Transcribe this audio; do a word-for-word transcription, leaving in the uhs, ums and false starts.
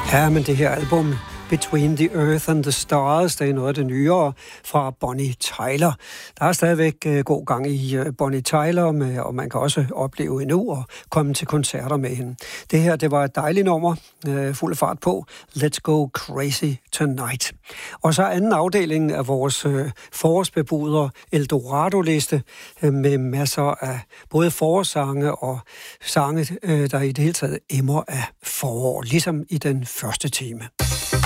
Ja, men det her album, Between the Earth and the Stars, det er noget af det nyere fra Bonnie Tyler. Der er stadigvæk uh, god gang i uh, Bonnie Tyler, med, og man kan også opleve endnu og komme til koncerter med hende. Det her, det var et dejligt nummer, uh, fuld af fart på. Let's Go Crazy Tonight. Og så anden afdeling af vores uh, forårsbebuder Eldorado-liste uh, med masser af både forårssange og sange, uh, der i det hele taget emmer af forår, ligesom i den første time.